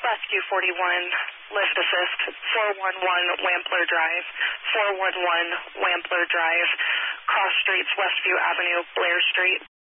Rescue 41, lift assist, 411 Wampler Drive, 411 Wampler Drive, cross streets, Westview Avenue, Blair Street.